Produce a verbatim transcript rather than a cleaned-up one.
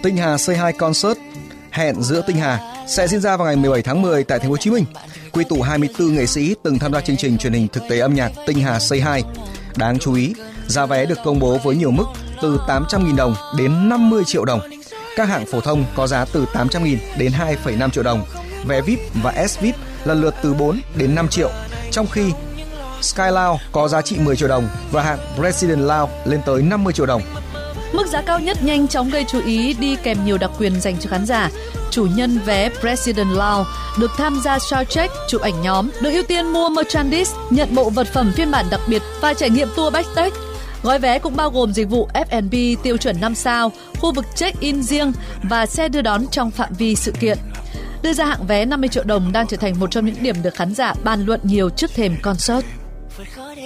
Tinh Hà Say Hi Concert, hẹn giữa Tinh Hà sẽ diễn ra vào ngày mười bảy tháng mười tại Thành phố Hồ Chí Minh, quy tụ hai mươi tư nghệ sĩ từng tham gia chương trình truyền hình thực tế âm nhạc Tinh Hà Say Hi. Đáng chú ý, giá vé được công bố với nhiều mức từ tám trăm nghìn đồng đến năm mươi triệu đồng. Các hạng phổ thông có giá từ tám trăm nghìn đến hai phẩy năm triệu đồng. Vé vi ai pi và ét vi ai pi lần lượt từ bốn đến năm triệu, trong khi Sky Lounge có giá trị mười triệu đồng và hạng President Lounge lên tới năm mươi triệu đồng. Mức giá cao nhất nhanh chóng gây chú ý đi kèm nhiều đặc quyền dành cho khán giả. Chủ nhân vé President Lounge được tham gia soundcheck, chụp ảnh nhóm, được ưu tiên mua merchandise, nhận bộ vật phẩm phiên bản đặc biệt và trải nghiệm tour backstage. Gói vé cũng bao gồm dịch vụ ép and bê tiêu chuẩn năm sao, khu vực check-in riêng và xe đưa đón trong phạm vi sự kiện. Đưa ra hạng vé năm mươi triệu đồng đang trở thành một trong những điểm được khán giả bàn luận nhiều trước thềm concert.